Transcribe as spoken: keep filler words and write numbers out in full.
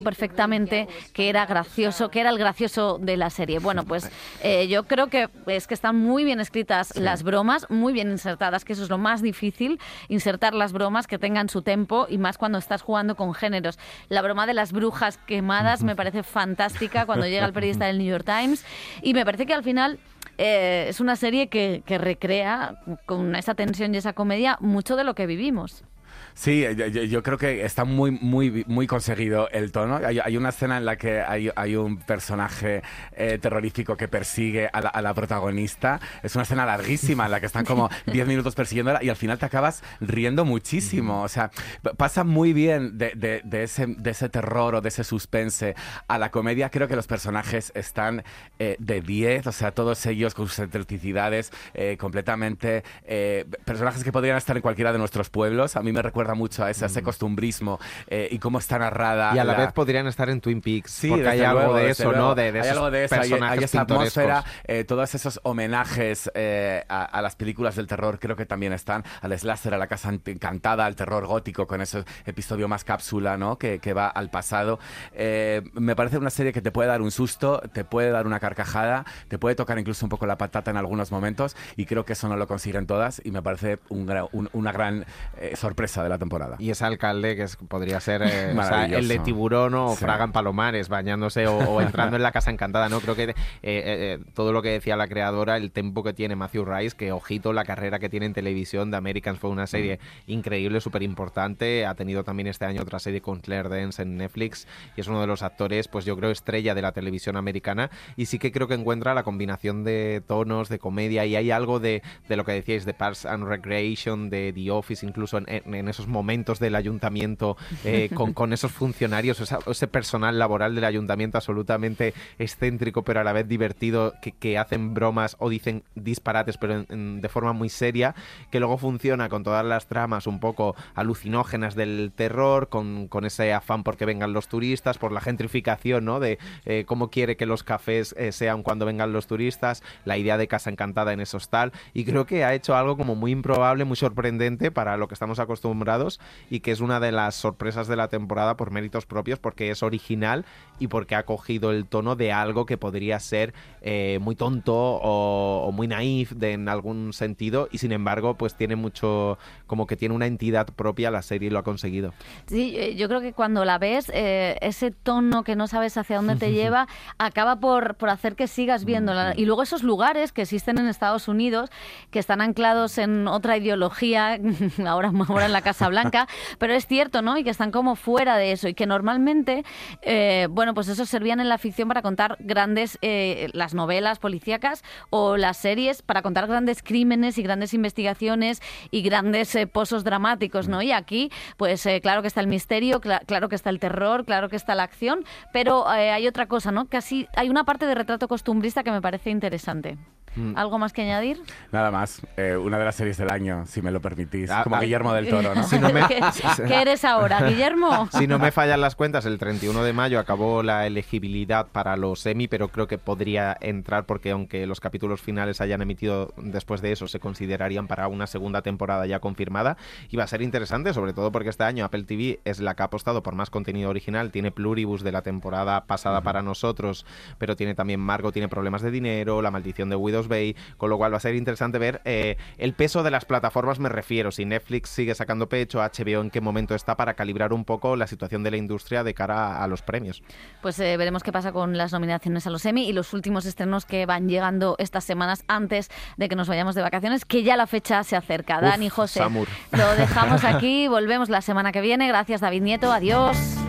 perfectamente que era gracioso, que era el gracioso de la serie. Bueno, pues eh, yo creo que es que están muy bien escritas sí. las bromas, muy bien insertadas, que eso es lo más difícil, insertar las bromas que tengan su tempo y más cuando estás jugando con géneros. La broma de las brujas quemadas me parece fantástica cuando llega el periodista del New York Times y me parece que al final eh, es una serie que, que recrea con esa tensión y esa comedia mucho de lo que vivimos. Sí, yo, yo creo que está muy, muy, muy conseguido el tono. Hay, hay una escena en la que hay, hay un personaje eh, terrorífico que persigue a la, a la protagonista. Es una escena larguísima en la que están como diez minutos persiguiéndola y al final te acabas riendo muchísimo. O sea, pasa muy bien de, de, de, ese, de ese terror o de ese suspense a la comedia. Creo que los personajes están eh, de diez, o sea, todos ellos con sus excentricidades eh, completamente... Eh, personajes que podrían estar en cualquiera de nuestros pueblos. A mí me recuerda mucho a ese, a ese costumbrismo eh, y cómo está narrada. Y a la, la vez podrían estar en Twin Peaks, sí, porque hay algo luego, de eso, luego. ¿no? De, de hay esos algo de eso, personajes hay, hay esa atmósfera, pintorescos. eh, todos esos homenajes eh, a, a las películas del terror creo que también están, al slasher, a la casa encantada, al terror gótico, con ese episodio más cápsula, ¿no? Que, que va al pasado. Eh, me parece una serie que te puede dar un susto, te puede dar una carcajada, te puede tocar incluso un poco la patata en algunos momentos y creo que eso no lo consiguen todas y me parece un, un, una gran eh, sorpresa de la temporada. Y ese alcalde que es, podría ser eh, o sea, el de Tiburón o sí. Fraga en Palomares, bañándose o, o entrando en la casa encantada, ¿no? Creo que eh, eh, todo lo que decía la creadora, el tempo que tiene Matthew Rice, que ojito la carrera que tiene en televisión, The Americans fue una serie mm. increíble, súper importante, ha tenido también este año otra serie con Claire Danes en Netflix y es uno de los actores, pues yo creo, estrella de la televisión americana y sí que creo que encuentra la combinación de tonos, de comedia y hay algo de, de lo que decíais, de Parks and Recreation, de The Office, incluso en, en, en esos momentos del ayuntamiento eh, con, con esos funcionarios, esa, ese personal laboral del ayuntamiento absolutamente excéntrico pero a la vez divertido, que, que hacen bromas o dicen disparates pero en, en, de forma muy seria, que luego funciona con todas las tramas un poco alucinógenas del terror, con, con ese afán porque vengan los turistas, por la gentrificación, ¿no? De eh, cómo quiere que los cafés eh, sean cuando vengan los turistas, la idea de casa encantada en esos tal, y creo que ha hecho algo como muy improbable, muy sorprendente para lo que estamos acostumbrados y que es una de las sorpresas de la temporada por méritos propios, porque es original y porque ha cogido el tono de algo que podría ser eh, muy tonto o, o muy naif de, en algún sentido, y sin embargo pues tiene mucho, como que tiene una entidad propia la serie y lo ha conseguido. Sí, yo creo que cuando la ves, eh, ese tono que no sabes hacia dónde te lleva, acaba por, por hacer que sigas viéndola. Y luego esos lugares que existen en Estados Unidos, que están anclados en otra ideología, ahora, ahora en la Casa Blanca, pero es cierto, ¿no? Y que están como fuera de eso y que normalmente, eh, bueno, pues eso servían en la ficción para contar grandes, eh, las novelas policíacas o las series para contar grandes crímenes y grandes investigaciones y grandes eh, pozos dramáticos, ¿no? Y aquí, pues eh, claro que está el misterio, cl- claro que está el terror, claro que está la acción, pero eh, hay otra cosa, ¿no? Casi hay una parte de retrato costumbrista que me parece interesante. Mm. ¿Algo más que añadir? Nada más. Eh, una de las series del año, si me lo permitís. Ah, como ah, Guillermo del Toro, ¿no? Si no me... ¿Qué, ¿Qué eres ahora, Guillermo? Si no me fallan las cuentas, el treinta y uno de mayo acabó la elegibilidad para los Emmy, pero creo que podría entrar porque aunque los capítulos finales hayan emitido después de eso, se considerarían para una segunda temporada ya confirmada. Y va a ser interesante, sobre todo porque este año Apple T V es la que ha apostado por más contenido original. Tiene Pluribus de la temporada pasada uh-huh. para nosotros, pero tiene también Margo, tiene Problemas de dinero, La maldición de Widow's Bay, con lo cual va a ser interesante ver eh, el peso de las plataformas, me refiero, si Netflix sigue sacando pecho, H B O en qué momento está para calibrar un poco la situación de la industria de cara a, a los premios. Pues eh, veremos qué pasa con las nominaciones a los Emmy y los últimos estrenos que van llegando estas semanas antes de que nos vayamos de vacaciones, que ya la fecha se acerca. Uf, Dani, José, Samur. Lo dejamos aquí, volvemos la semana que viene. Gracias, David Nieto, adiós.